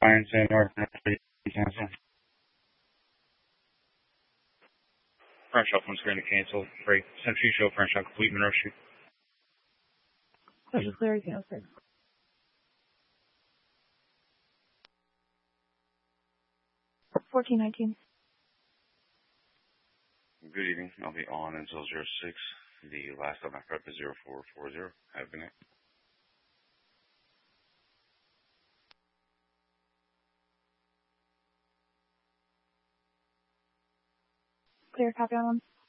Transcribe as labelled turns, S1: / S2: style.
S1: Science and North cancel. French off one's going to cancel. Break. Century show French on complete Monroe Street.
S2: This is Larry Cancel. $14.19.
S1: Good evening. I'll be on until 06. The last of my prep is 0440. Have a good night.
S2: Clear, copy on one.